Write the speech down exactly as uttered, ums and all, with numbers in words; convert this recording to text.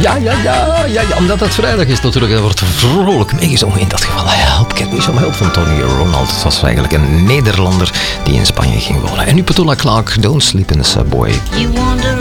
Ja, ja, ja, ja, ja. Omdat het vrijdag is natuurlijk. Er wordt vrolijk meegezongen in dat geval. Help, Get Me Some Help van Tony Ronald. Het was eigenlijk een Nederlander die in Spanje ging wonen. En nu Petula Clark, Don't Sleep in the Subway.